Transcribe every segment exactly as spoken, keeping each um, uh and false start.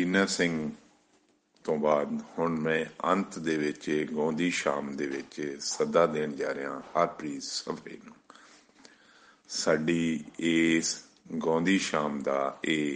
ਬਲਜਿੰਦਰ ਸਿੰਘ ਤੋਂ ਬਾਅਦ ਹੁਣ ਮੈਂ ਅੰਤ ਦੇ ਵਿੱਚ ਗਾਉਂਦੀ ਸ਼ਾਮ ਦੇ ਵਿੱਚ ਸੱਦਾ ਦੇਣ ਜਾ ਰਿਹਾ ਹਰਪ੍ਰੀਤ ਸਫਰੀ ਨੂੰ। ਸਾਡੀ ਇਸ ਗਾਉਂਦੀ ਸ਼ਾਮ ਦਾ ਇਹ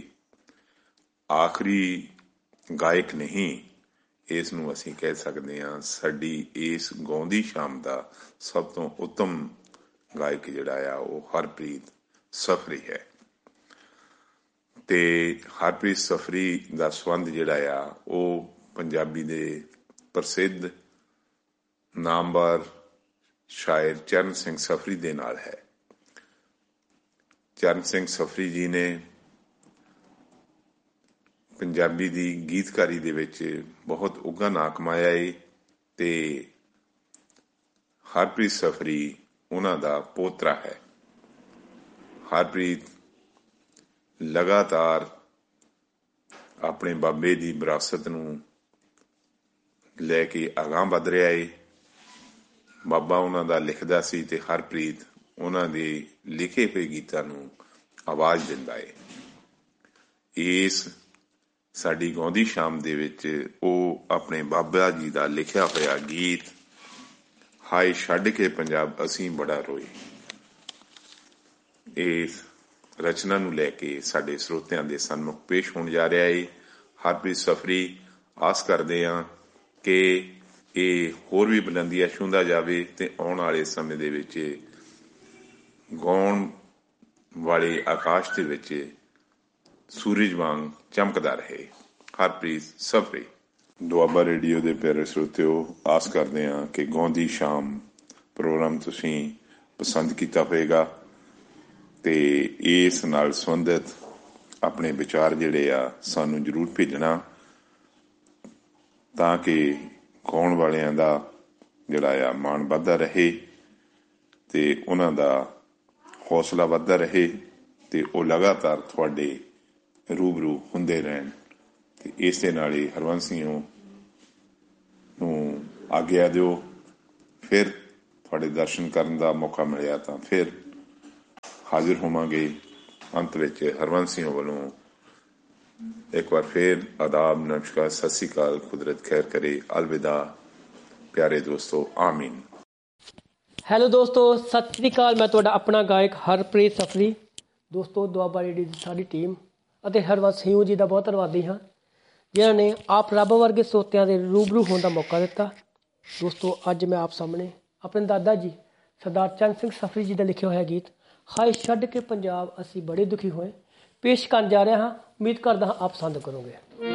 ਆਖਰੀ ਗਾਇਕ ਨਹੀਂ, ਇਸ ਨੂੰ ਅਸੀਂ ਕਹਿ ਸਕਦੇ ਹਾਂ ਸਾਡੀ ਇਸ ਗਾਉਂਦੀ ਸ਼ਾਮ ਦਾ ਸਭ ਤੋਂ ਉੱਤਮ ਗਾਇਕ ਜਿਹੜਾ ਆ ਉਹ ਹਰਪ੍ਰੀਤ ਸਫਰੀ ਹੈ। ਤੇ ਹਰਪ੍ਰੀਤ ਸਫਰੀ ਦਾ ਸੰਬੰਧ ਜਿਹੜਾ ਆ ਉਹ ਪੰਜਾਬੀ ਦੇ ਪ੍ਰਸਿੱਧ ਨਾਮਵਰ ਸ਼ਾਇਰ ਚਰਨ ਸਿੰਘ ਸਫਰੀ ਦੇ ਨਾਲ ਹੈ। ਚਰਨ ਸਿੰਘ ਸਫਰੀ ਜੀ ਨੇ ਪੰਜਾਬੀ ਦੀ ਗੀਤਕਾਰੀ ਦੇ ਵਿੱਚ ਬਹੁਤ ਉੱਘਾ ਨਾਂ ਕਮਾਇਆ ਏ ਤੇ ਹਰਪ੍ਰੀਤ ਸਫਰੀ ਉਹਨਾਂ ਦਾ ਪੋਤਰਾ ਹੈ। ਹਰਪ੍ਰੀਤ ਲਗਾਤਾਰ ਆਪਣੇ ਬਾਬੇ ਦੀ ਵਿਰਾਸਤ ਨੂੰ ਲੈ ਕੇ ਅਗਾਂਹ ਵੱਧ ਰਿਹਾ ਏ। ਬਾਬਾ ਉਹਨਾਂ ਦਾ ਲਿਖਦਾ ਸੀ ਤੇ ਹਰਪ੍ਰੀਤ ਉਹਨਾਂ ਦੇ ਲਿਖੇ ਹੋਏ ਗੀਤਾਂ ਨੂੰ ਆਵਾਜ਼ ਦਿੰਦਾ ਏ। ਇਸ ਸਾਡੀ ਗਾਉਂਦੀ ਸ਼ਾਮ ਦੇ ਵਿੱਚ ਉਹ ਆਪਣੇ ਬਾਬਾ ਜੀ ਦਾ ਲਿਖਿਆ ਹੋਇਆ ਗੀਤ ਹਾਏ ਛੱਡ ਕੇ ਪੰਜਾਬ ਅਸੀਂ ਬੜਾ ਰੋਏ, ਇਸ ਰਚਨਾ ਨੂੰ ਲੈ ਕੇ ਸਾਡੇ ਸਰੋਤਿਆਂ ਦੇ ਸਨਮੁਖ ਪੇਸ਼ ਹੋਣ ਜਾ ਰਿਹਾ ਏ। ਹਰਪ੍ਰੀਤ ਸਫਰੀ, ਆਸ ਕਰਦੇ ਹਾਂ ਕਿ ਇਹ ਹੋਰ ਵੀ ਬੁਲੰਦੀਆਂ ਛੂੰਹਦਾ ਜਾਵੇ ਤੇ ਆਉਣ ਵਾਲੇ ਸਮੇਂ ਦੇ ਵਿੱਚ ਗਾਉਣ ਵਾਲੇ ਆਕਾਸ਼ ਦੇ ਵਿੱਚ ਸੂਰਜ ਵਾਂਗ ਚਮਕਦਾ ਰਹੇ। ਹਰਪ੍ਰੀਤ ਸਫਰੀ। ਦੁਆਬਾ ਰੇਡੀਓ ਦੇ ਪਿਆਰੇ ਸਰੋਤਿਓ, ਆਸ ਕਰਦੇ ਹਾਂ ਕਿ ਗਾਉਂਦੀ ਸ਼ਾਮ ਪ੍ਰੋਗਰਾਮ ਤੁਸੀਂ ਪਸੰਦ ਕੀਤਾ ਹੋਏਗਾ ਤੇ ਇਸ ਨਾਲ ਸੰਬੰਧਿਤ ਆਪਣੇ ਵਿਚਾਰ ਜਿਹੜੇ ਆ ਸਾਨੂੰ ਜ਼ਰੂਰ ਭੇਜਣਾ ਤਾਂ ਕਿ ਗਾਉਣ ਵਾਲਿਆਂ ਦਾ ਜਿਹੜਾ ਆ ਮਾਣ ਵੱਧਦਾ ਰਹੇ ਤੇ ਉਹਨਾਂ ਦਾ ਹੌਸਲਾ ਵੱਧਦਾ ਰਹੇ ਤੇ ਉਹ ਲਗਾਤਾਰ ਤੁਹਾਡੇ ਰੂਬਰੂ ਹੁੰਦੇ ਰਹਿਣ। ਤੇ ਇਸੇ ਨਾਲ ਹੀ ਹਰਵੰਸ਼ੀਓ ਨੂੰ ਆਗਿਆ ਦਿਓ। ਫਿਰ ਤੁਹਾਡੇ ਦਰਸ਼ਨ ਕਰਨ ਦਾ ਮੌਕਾ ਮਿਲਿਆ ਤਾਂ ਫਿਰ ਹਾਜ਼ਰ ਹੋਵਾਂਗੇ। ਅੰਤ ਵਿੱਚ ਹਰਵੰਸ਼ੀਓ ਵੱਲੋਂ ਇੱਕ ਵਾਰ ਫਿਰ ਆਦਾਬ, ਨਮਸਕਾਰ, ਸਤਿ ਸ਼੍ਰੀ ਅਕਾਲ, ਕੁਦਰਤ ਖੈਰ ਕਰੇ, ਅਲਵਿਦਾ ਪਿਆਰੇ ਦੋਸਤੋ, ਆਮੀਨ। ਹੈਲੋ ਦੋਸਤੋ, ਸਤਿ ਸ਼੍ਰੀ ਅਕਾਲ। ਮੈਂ ਤੁਹਾਡਾ ਆਪਣਾ ਗਾਇਕ ਹਰਪ੍ਰੀਤ ਸਫਰੀ। ਦੋਸਤੋ, ਦੁਆਬਾ ਰੇਡੀਓ ਦੀ ਸਾਰੀ ਟੀਮ ਅਤੇ ਹਰਵੰਸ਼ ਸਿੰਘ ਜੀ ਦਾ ਬਹੁਤ ਧੰਨਵਾਦੀ ਹਾਂ ਜਿਨ੍ਹਾਂ ਨੇ ਆਪ ਰੱਬ ਵਰਗੇ ਸਰੋਤਿਆਂ ਦੇ ਰੂਬਰੂ ਹੋਣ ਦਾ ਮੌਕਾ ਦਿੱਤਾ। ਦੋਸਤੋ, ਅੱਜ ਮੈਂ ਆਪ ਸਾਹਮਣੇ ਆਪਣੇ ਦਾਦਾ ਜੀ ਸਰਦਾਰ ਚਰਨ ਸਿੰਘ ਸਫਰੀ ਜੀ ਦਾ ਲਿਖਿਆ ਹੋਇਆ ਗੀਤ ਹਾਏ ਛੱਡ ਕੇ ਪੰਜਾਬ ਅਸੀਂ ਬੜੇ ਦੁਖੀ ਹੋਏ ਪੇਸ਼ ਕਰਨ ਜਾ ਰਿਹਾ ਹਾਂ। ਉਮੀਦ ਕਰਦਾ ਹਾਂ ਆਪ ਪਸੰਦ ਕਰੋਗੇ।